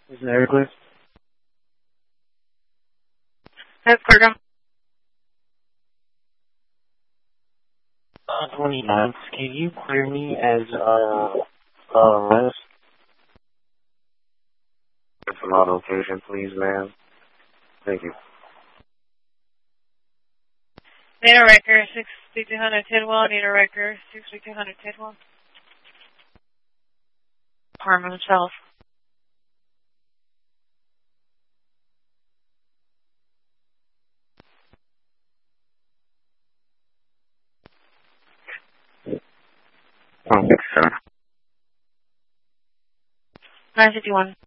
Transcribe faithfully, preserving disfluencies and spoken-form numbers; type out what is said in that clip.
Is that clear? That's clear. Uh, twenty-ninth, can you clear me as, uh, uh, rest? For my location, please, ma'am. Thank you. Need a record, sixty-two hundred Tidwell. Need a record, sixty-two hundred Tidwell. Harm himself. Oh, sir. nine fifty-one.